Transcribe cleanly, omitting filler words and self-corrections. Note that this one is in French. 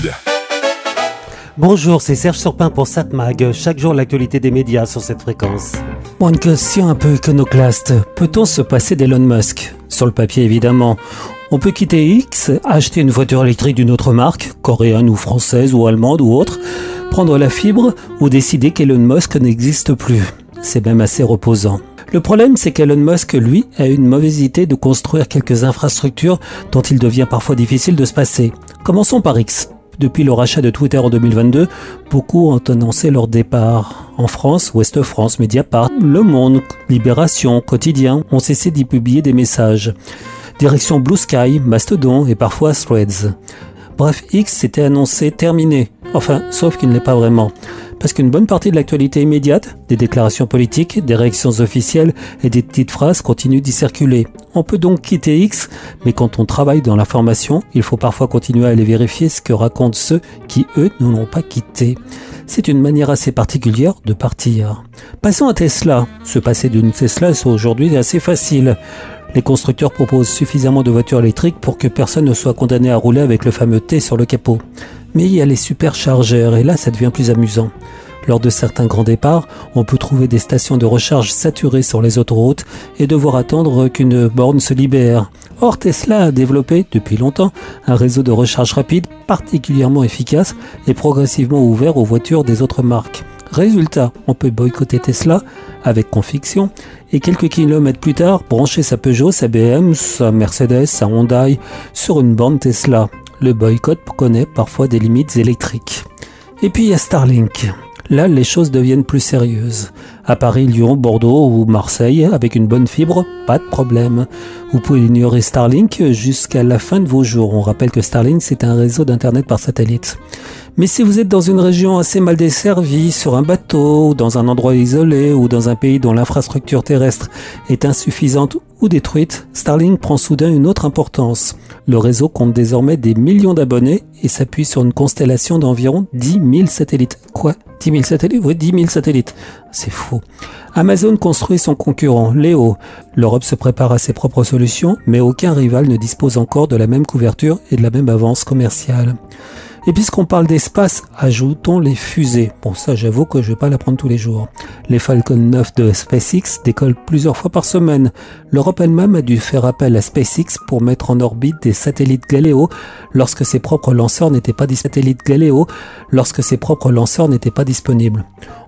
Sud. Bonjour, c'est Serge Surpin pour SatMag. Chaque jour, l'actualité des médias sur cette fréquence. Bon, une question un peu iconoclaste. Peut-on se passer d'Elon Musk ? Sur le papier, évidemment. On peut quitter X, acheter une voiture électrique d'une autre marque, coréenne ou française ou allemande ou autre, prendre la fibre ou décider qu'Elon Musk n'existe plus. C'est même assez reposant. Le problème, c'est qu'Elon Musk, lui, a une mauvaise idée de construire quelques infrastructures dont il devient parfois difficile de se passer. Commençons par X. Depuis le rachat de Twitter en 2022, beaucoup ont annoncé leur départ. En France, Ouest France, Mediapart, Le Monde, Libération, Quotidien ont cessé d'y publier des messages. Direction Blue Sky, Mastodon et parfois Threads. Bref, X s'était annoncé terminé. Enfin, sauf qu'il ne l'est pas vraiment. Parce qu'une bonne partie de l'actualité immédiate, des déclarations politiques, des réactions officielles et des petites phrases continuent d'y circuler. On peut donc quitter X, mais quand on travaille dans l'information, il faut parfois continuer à aller vérifier ce que racontent ceux qui, eux, ne l'ont pas quitté. C'est une manière assez particulière de partir. Passons à Tesla. Se passer d'une Tesla est aujourd'hui assez facile. Les constructeurs proposent suffisamment de voitures électriques pour que personne ne soit condamné à rouler avec le fameux T sur le capot. Mais il y a les superchargeurs et là ça devient plus amusant. Lors de certains grands départs, on peut trouver des stations de recharge saturées sur les autoroutes et devoir attendre qu'une borne se libère. Or Tesla a développé, depuis longtemps, un réseau de recharge rapide particulièrement efficace et progressivement ouvert aux voitures des autres marques. Résultat, on peut boycotter Tesla avec conviction et quelques kilomètres plus tard, brancher sa Peugeot, sa BM, sa Mercedes, sa Hyundai sur une borne Tesla. Le boycott connaît parfois des limites électriques. Et puis il y a Starlink. Là, les choses deviennent plus sérieuses. À Paris, Lyon, Bordeaux ou Marseille, avec une bonne fibre, pas de problème. Vous pouvez ignorer Starlink jusqu'à la fin de vos jours. On rappelle que Starlink, c'est un réseau d'internet par satellite. Mais si vous êtes dans une région assez mal desservie, sur un bateau, ou dans un endroit isolé, ou dans un pays dont l'infrastructure terrestre est insuffisante ou détruite, Starlink prend soudain une autre importance. Le réseau compte désormais des millions d'abonnés et s'appuie sur une constellation d'environ 10 000 satellites. Quoi ? 10 000 satellites ? Oui, 10 000 satellites. C'est faux. Amazon construit son concurrent, Léo. L'Europe se prépare à ses propres solutions, mais aucun rival ne dispose encore de la même couverture et de la même avance commerciale. Et puisqu'on parle d'espace, ajoutons les fusées. Bon, ça, j'avoue que je vais pas l'apprendre tous les jours. Les Falcon 9 de SpaceX décollent plusieurs fois par semaine. L'Europe elle-même a dû faire appel à SpaceX pour mettre en orbite des satellites Galileo lorsque ses propres lanceurs n'étaient pas disponibles.